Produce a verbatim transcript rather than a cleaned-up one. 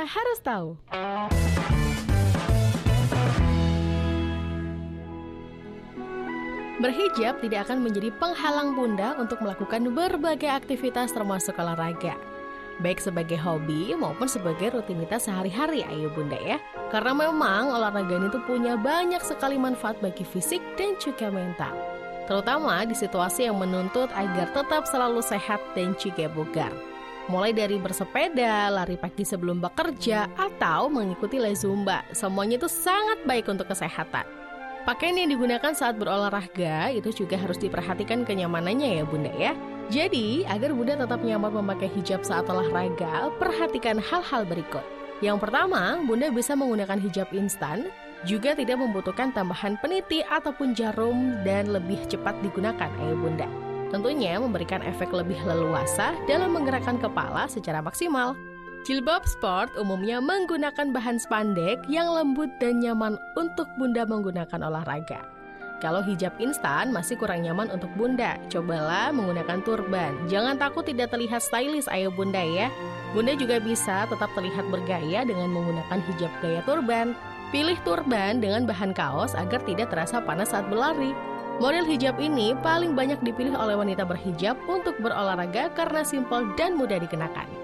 harus tahu. Berhijab tidak akan menjadi penghalang Bunda untuk melakukan berbagai aktivitas termasuk olahraga, baik sebagai hobi maupun sebagai rutinitas sehari-hari, ayo Bunda ya. Karena memang olahraga ini tuh punya banyak sekali manfaat bagi fisik dan juga mental, terutama di situasi yang menuntut agar tetap selalu sehat dan juga bugar. Mulai dari bersepeda, lari pagi sebelum bekerja, atau mengikuti les Zumba, semuanya itu sangat baik untuk kesehatan. Pakaian yang digunakan saat berolahraga itu juga harus diperhatikan kenyamanannya ya Bunda ya. Jadi, agar Bunda tetap nyaman memakai hijab saat olahraga, perhatikan hal-hal berikut. Yang pertama, Bunda bisa menggunakan hijab instan, juga tidak membutuhkan tambahan peniti ataupun jarum dan lebih cepat digunakan ayo Bunda. Tentunya memberikan efek lebih leluasa dalam menggerakkan kepala secara maksimal. Jilbab sport umumnya menggunakan bahan spandek yang lembut dan nyaman untuk Bunda menggunakan olahraga. Kalau hijab instan masih kurang nyaman untuk Bunda, cobalah menggunakan turban. Jangan takut tidak terlihat stylish ayo Bunda ya. Bunda juga bisa tetap terlihat bergaya dengan menggunakan hijab gaya turban. Pilih turban dengan bahan kaos agar tidak terasa panas saat berlari. Model hijab ini paling banyak dipilih oleh wanita berhijab untuk berolahraga karena simpel dan mudah dikenakan.